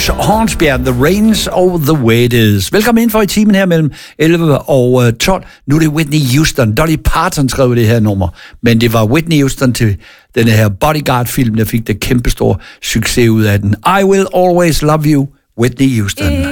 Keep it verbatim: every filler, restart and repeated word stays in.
Bruce Hornsby, The Rains og The Way It Is. Velkommen ind for i timen her mellem elleve og tolv. Nu er det Whitney Houston. Dolly Parton skrev det her nummer, men det var Whitney Houston til den her Bodyguard-film, der fik det kæmpestore succes ud af den. I Will Always Love You, Whitney Houston.